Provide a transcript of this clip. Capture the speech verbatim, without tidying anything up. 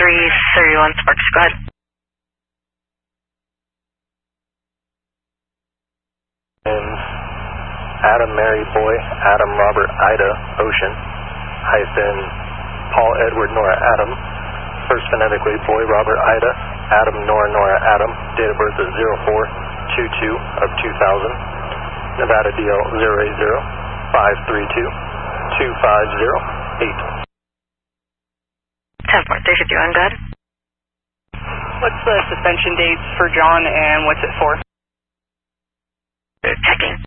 three thirty-one Sparks, go ahead. And Adam Mary Boy, Adam Robert Ida Ocean, hyphen Paul Edward Nora Adam, first phonetically Boy Robert Ida, Adam Nora Nora Adam, date of birth is zero four two two of two thousand, Nevada D L zero eight zero five three two two five zero eight. ten four three fifty-one, go ahead. What's the suspension dates for John and what's it for? Checking.